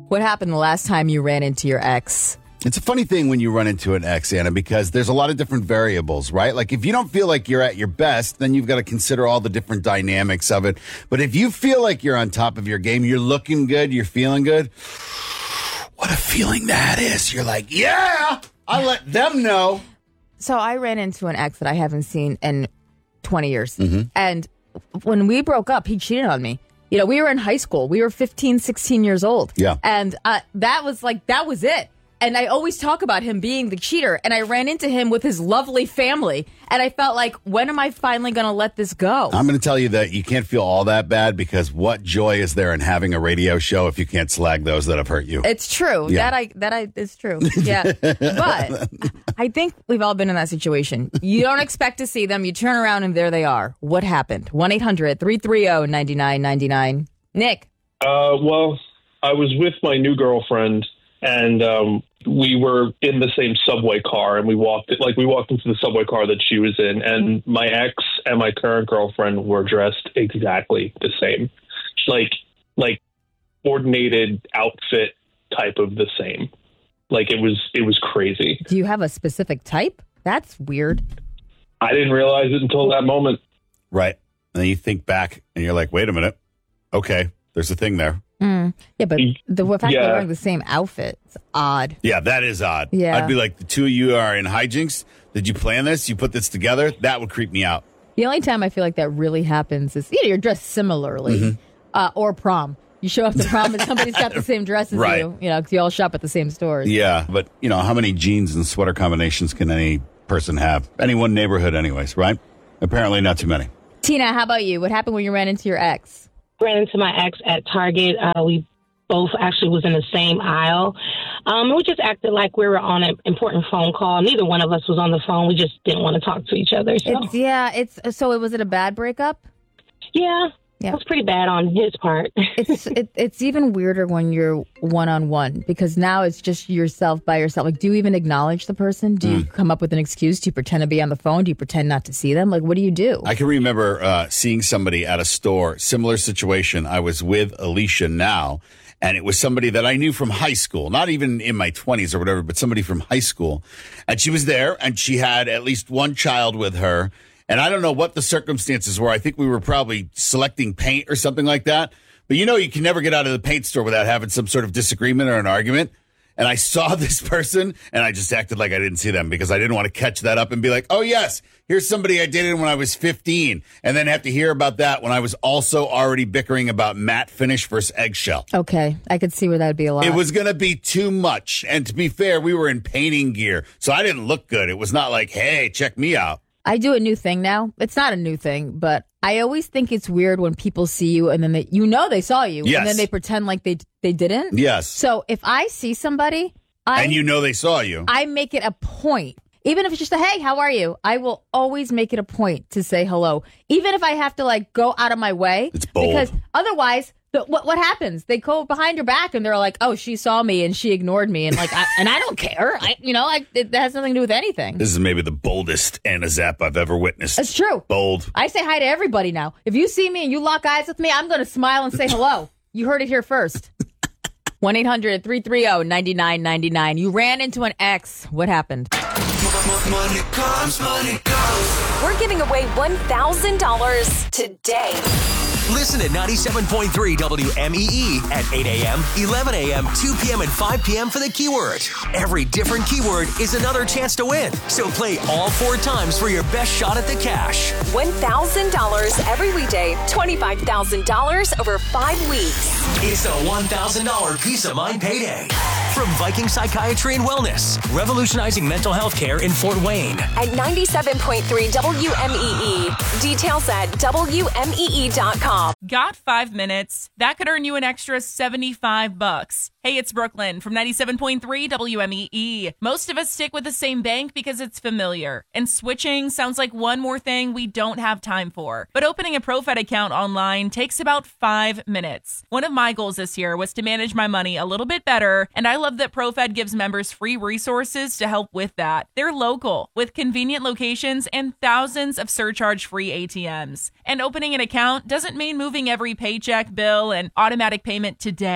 What happened the last time you ran into your ex? It's a funny thing when you run into an ex, Anna, because there's a lot of different variables, right? Like if you don't feel like you're at your best, then you've got to consider all the different dynamics of it. But if you feel like you're on top of your game, you're looking good, you're feeling good, what a feeling that is. You're like, yeah, I let them know. So I ran into an ex that I haven't seen in 20 years. Mm-hmm. And when we broke up, he cheated on me. You know, we were in high school. We were 15, 16 years old. Yeah. And that was it. And I always talk about him being the cheater. And I ran into him with his lovely family. And I felt like, when am I finally going to let this go? I'm going to tell you that you can't feel all that bad, because what joy is there in having a radio show if you can't slag those that have hurt you? It's true. Yeah. It's true. Yeah. But I think we've all been in that situation. You don't expect to see them. You turn around and there they are. What happened? 1-800-330-9999. Nick. Well, I was with my new girlfriend, and we were in the same subway car, and we walked into the subway car that she was in, and my ex and my current girlfriend were dressed exactly the same, like coordinated outfit type of the same. Like it was crazy. Do you have a specific type? That's weird. I didn't realize it until that moment. Right. And then you think back and you're like, wait a minute. Okay, there's a thing there. Yeah, but the fact they're wearing the same outfit is odd. Yeah, that is odd. Yeah. I'd be like, the two of you are in hijinks. Did you plan this? You put this together? That would creep me out. The only time I feel like that really happens is you're dressed similarly, or prom. You show up to prom and somebody's got the same dress as Right. you, because you all shop at the same stores. Yeah, but, how many jeans and sweater combinations can any person have? Any one neighborhood anyways, right? Apparently not too many. Tina, how about you? What happened when you ran into your ex? Ran into my ex at Target. We both actually was in the same aisle. We just acted like we were on an important phone call. Neither one of us was on the phone. We just didn't want to talk to each other. So. So was it a bad breakup? Yeah. It was pretty bad on his part. It's even weirder when you're one-on-one, because now it's just yourself by yourself. Like, do you even acknowledge the person? Do you come up with an excuse? Do you pretend to be on the phone? Do you pretend not to see them? Like, what do you do? I can remember seeing somebody at a store, similar situation. I was with Alicia now, and it was somebody that I knew from high school, not even in my 20s or whatever, but somebody from high school. And she was there, and she had at least one child with her. And I don't know what the circumstances were. I think we were probably selecting paint or something like that. But you can never get out of the paint store without having some sort of disagreement or an argument. And I saw this person, and I just acted like I didn't see them, because I didn't want to catch that up and be like, oh, yes, here's somebody I dated when I was 15, and then have to hear about that when I was also already bickering about matte finish versus eggshell. Okay, I could see where that would be a lot. It was going to be too much. And to be fair, we were in painting gear, so I didn't look good. It was not like, hey, check me out. I do a new thing now. It's not a new thing, but I always think it's weird when people see you and then they saw you, yes, and then they pretend like they didn't. Yes. So if I see somebody, and they saw you, I make it a point. Even if it's just a, hey, how are you? I will always make it a point to say hello. Even if I have to go out of my way. It's bold. Because otherwise, what happens? They go behind your back and they're like, oh, she saw me and she ignored me. And I don't care. It has nothing to do with anything. This is maybe the boldest Anna Zapp I've ever witnessed. That's true. Bold. I say hi to everybody now. If you see me and you lock eyes with me, I'm going to smile and say hello. You heard it here first. 1-800-330-9999. You ran into an ex. What happened? Money comes, money goes. We're giving away $1,000 today. Listen at 97.3 WMEE at 8 a.m., 11 a.m., 2 p.m., and 5 p.m. for the keyword. Every different keyword is another chance to win. So play all 4 times for your best shot at the cash. $1,000 every weekday, $25,000 over 5 weeks. It's the $1,000 Peace of Mind Payday. From Viking Psychiatry and Wellness, revolutionizing mental health care in Fort Wayne. At 97.3 WMEE. Details at WMEE.com. Got 5 minutes? That could earn you an extra $75. Hey, it's Brooklyn from 97.3 WMEE. Most of us stick with the same bank because it's familiar. And switching sounds like one more thing we don't have time for. But opening a ProFed account online takes about 5 minutes. One of my goals this year was to manage my money a little bit better, and I love that ProFed gives members free resources to help with that. They're local, with convenient locations and thousands of surcharge-free ATMs. And opening an account doesn't mean moving every paycheck, bill, and automatic payment today.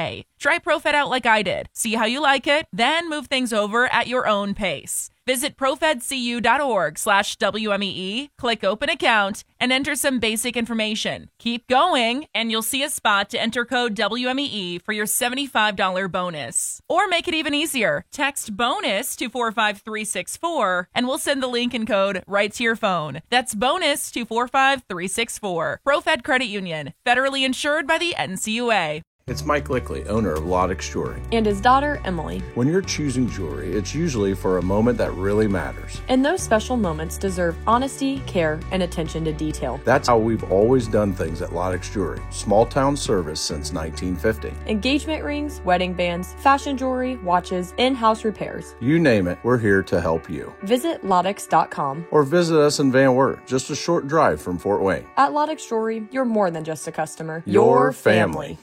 Try ProFed out like I did. See how you like it, then move things over at your own pace. Visit profedcu.org/WMEE, click open account, and enter some basic information. Keep going, and you'll see a spot to enter code WMEE for your $75 bonus. Or make it even easier. Text BONUS to 45364, and we'll send the link and code right to your phone. That's BONUS to 45364. ProFed Credit Union, federally insured by the NCUA. It's Mike Lickley, owner of Lodex Jewelry. And his daughter, Emily. When you're choosing jewelry, it's usually for a moment that really matters. And those special moments deserve honesty, care, and attention to detail. That's how we've always done things at Lodex Jewelry. Small town service since 1950. Engagement rings, wedding bands, fashion jewelry, watches, in-house repairs. You name it, we're here to help you. Visit Lodex.com. Or visit us in Van Wert, just a short drive from Fort Wayne. At Lodex Jewelry, you're more than just a customer. Your family.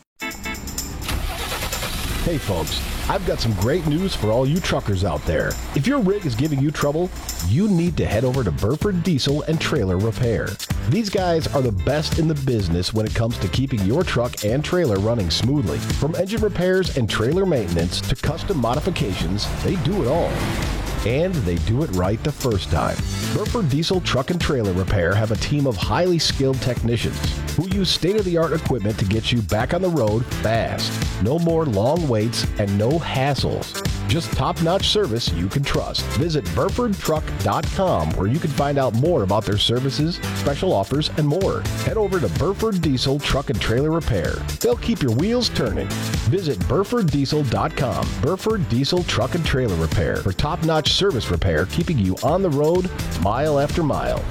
Hey folks, I've got some great news for all you truckers out there. If your rig is giving you trouble, you need to head over to Burford Diesel and Trailer Repair. These guys are the best in the business when it comes to keeping your truck and trailer running smoothly. From engine repairs and trailer maintenance to custom modifications, they do it all. And they do it right the first time. Burford Diesel Truck and Trailer Repair have a team of highly skilled technicians who use state-of-the-art equipment to get you back on the road fast. No more long waits and no hassles. Just top-notch service you can trust. Visit BurfordTruck.com where you can find out more about their services, special offers, and more. Head over to Burford Diesel Truck and Trailer Repair. They'll keep your wheels turning. Visit BurfordDiesel.com. Burford Diesel Truck and Trailer Repair for top-notch service repair, keeping you on the road mile after mile.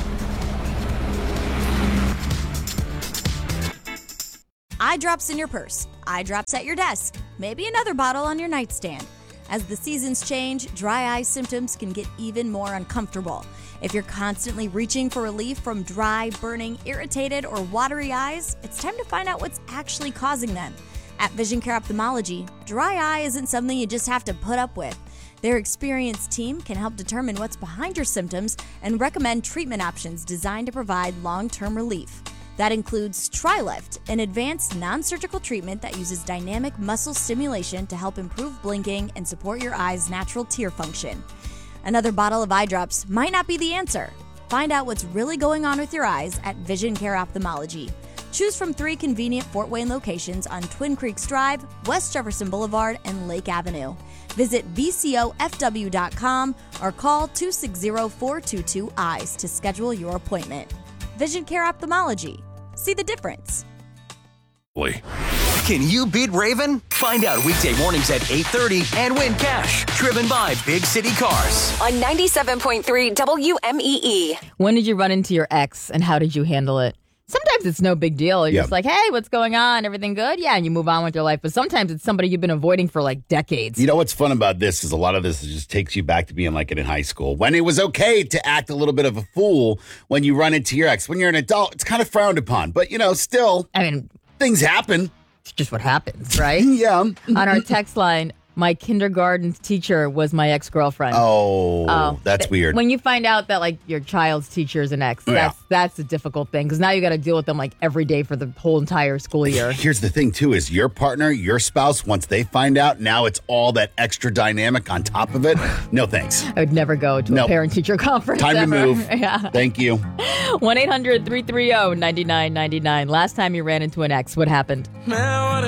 Eye drops in your purse, eye drops at your desk, maybe another bottle on your nightstand. As the seasons change, dry eye symptoms can get even more uncomfortable. If you're constantly reaching for relief from dry, burning, irritated, or watery eyes, it's time to find out what's actually causing them. At Vision Care Ophthalmology, dry eye isn't something you just have to put up with. Their experienced team can help determine what's behind your symptoms and recommend treatment options designed to provide long-term relief. That includes TriLift, an advanced non-surgical treatment that uses dynamic muscle stimulation to help improve blinking and support your eye's natural tear function. Another bottle of eye drops might not be the answer. Find out what's really going on with your eyes at Vision Care Ophthalmology. Choose from 3 convenient Fort Wayne locations on Twin Creeks Drive, West Jefferson Boulevard, and Lake Avenue. Visit VCOFW.com or call 260-422-EYES to schedule your appointment. Vision Care Ophthalmology. See the difference. Boy. Can you beat Raven? Find out weekday mornings at 8:30 and win cash driven by Big City Cars. On 97.3 WMEE. When did you run into your ex and how did you handle it? Sometimes it's no big deal. You're just like, hey, what's going on? Everything good? Yeah, and you move on with your life. But sometimes it's somebody you've been avoiding for like decades. You know what's fun about this is a lot of this just takes you back to being like it in high school. When it was okay to act a little bit of a fool when you run into your ex. When you're an adult, it's kind of frowned upon. But, still, I mean, things happen. It's just what happens, right? Yeah. On our text line, my kindergarten teacher was my ex-girlfriend. Oh, that's weird. When you find out that like your child's teacher is an ex, that's a difficult thing because now you got to deal with them like every day for the whole entire school year. Here's the thing too: is your partner, your spouse, once they find out, now it's all that extra dynamic on top of it. No thanks. I would never go to a parent-teacher conference. Time ever. to move. Yeah. Thank you. 1-800-330-9999. Last time you ran into an ex, what happened?